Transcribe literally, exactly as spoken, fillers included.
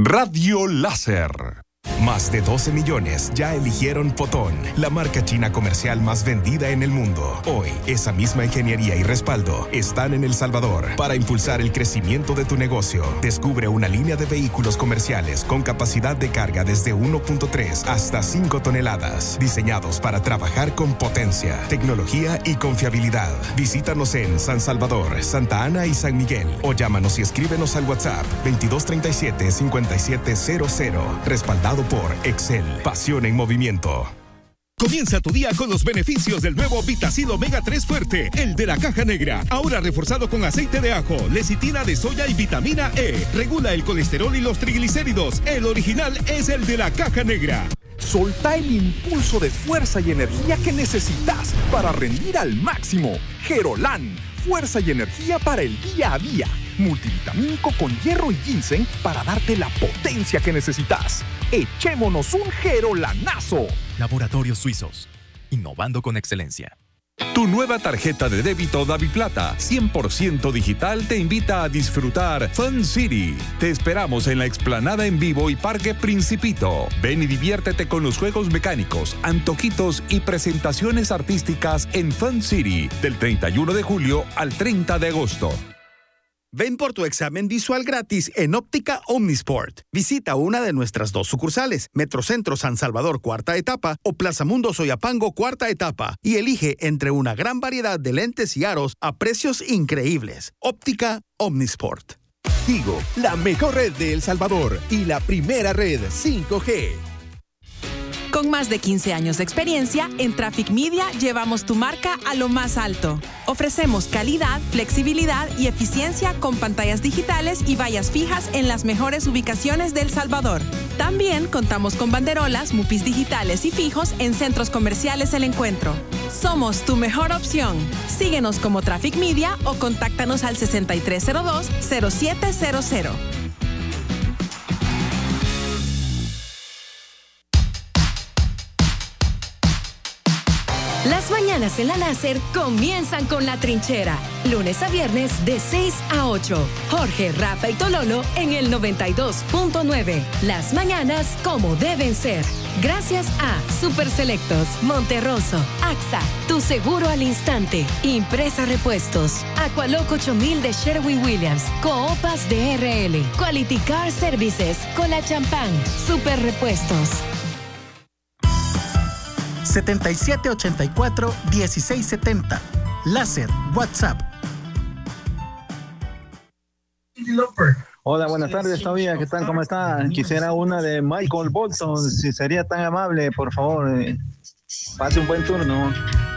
Radio Láser. Más de doce millones ya eligieron Potón, la marca china comercial más vendida en el mundo. Hoy, esa misma ingeniería y respaldo están en El Salvador para impulsar el crecimiento de tu negocio. Descubre una línea de vehículos comerciales con capacidad de carga desde uno punto tres hasta cinco toneladas, diseñados para trabajar con potencia, tecnología y confiabilidad. Visítanos en San Salvador, Santa Ana y San Miguel o llámanos y escríbenos al WhatsApp veintidós treinta y siete cincuenta y siete cero cero. Respaldado por Excel, pasión en movimiento. Comienza tu día con los beneficios del nuevo Vitacil Omega tres Fuerte, el de la caja negra. Ahora reforzado con aceite de ajo, lecitina de soya y vitamina E. Regula el colesterol y los triglicéridos. El original es el de la caja negra. Solta el impulso de fuerza y energía que necesitas para rendir al máximo. Gerolán, fuerza y energía para el día a día. Multivitamínico con hierro y ginseng para darte la potencia que necesitas. ¡Echémonos un gerolanazo! Laboratorios Suizos, innovando con excelencia. Tu nueva tarjeta de débito DaviPlata cien por ciento digital te invita a disfrutar Fun City. Te esperamos en la explanada en vivo y Parque Principito. Ven y diviértete con los juegos mecánicos, antojitos y presentaciones artísticas en Fun City del treinta y uno de julio al treinta de agosto. Ven por tu examen visual gratis en Óptica Omnisport. Visita una de nuestras dos sucursales, Metrocentro San Salvador cuarta etapa o Plaza Mundo Soyapango cuarta etapa, y elige entre una gran variedad de lentes y aros a precios increíbles. Óptica Omnisport. Tigo, la mejor red de El Salvador y la primera red cinco G. Con más de quince años de experiencia, en Traffic Media llevamos tu marca a lo más alto. Ofrecemos calidad, flexibilidad y eficiencia con pantallas digitales y vallas fijas en las mejores ubicaciones de El Salvador. También contamos con banderolas, mupis digitales y fijos en centros comerciales El Encuentro. Somos tu mejor opción. Síguenos como Traffic Media o contáctanos al sesenta y tres cero dos, cero siete cero cero. Las mañanas en la Láser comienzan con La Trinchera. Lunes a viernes de seis a ocho. Jorge, Rafa y Tololo en el noventa y dos punto nueve. Las mañanas como deben ser. Gracias a Super Selectos, Monterroso, AXA, Tu Seguro al Instante, Impresa Repuestos, Aqualoc ocho mil de Sherwin Williams, Coopas de R L, Quality Car Services, Cola Champán, Super Repuestos. setenta y siete ochenta y cuatro, dieciséis setenta. Láser, WhatsApp. Hola, buenas tardes, todavía, ¿qué tal? ¿Cómo está? Quisiera una de Michael Bolton, si sería tan amable, por favor. Eh, pase un buen turno.